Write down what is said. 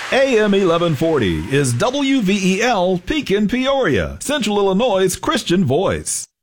AM 1140 is WVEL Pekin, Peoria, Central Illinois' Christian voice.